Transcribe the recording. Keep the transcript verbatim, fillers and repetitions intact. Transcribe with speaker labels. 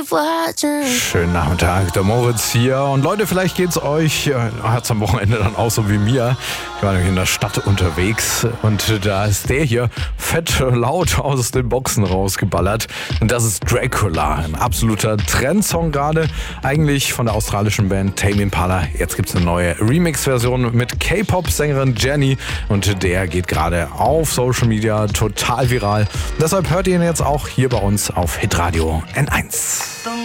Speaker 1: Schönen Nachmittag, der Moritz hier. Und Leute, vielleicht geht's euch, hat's am Wochenende dann auch so wie mir. Ich war nämlich in der Stadt unterwegs und da ist der hier fett laut aus den Boxen rausgeballert. Und das ist Dracula, ein absoluter Trendsong gerade. Eigentlich von der australischen Band Tame Impala. Jetzt gibt's eine neue Remix-Version mit K-Pop-Sängerin Jenny und der geht gerade auf Social Media total viral. Deshalb hört ihr ihn jetzt auch hier bei uns auf Hitradio N eins.